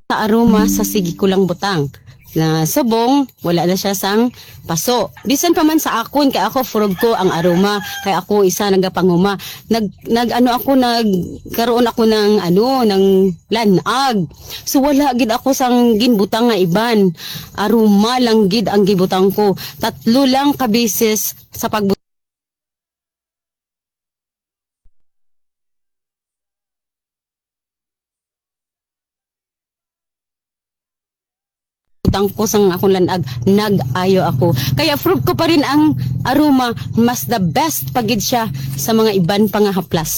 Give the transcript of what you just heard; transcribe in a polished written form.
sa aroma sa sige ko lang butang na subong wala na siya sang paso bisan pa man sa akon kay ako furog ko ang aroma kay ako isa nagapanguma nag ano ako nagkaroon ako ng ng lanag so wala gid ako sang ginbutang nga iban aroma lang gid ang gibutang ko tatlo lang ka beses sa pagbutang ko sang akong lanag nag-ayo ako kaya proof ko pa rin ang aroma mas the best pagid siya sa mga iban pa nga haplas.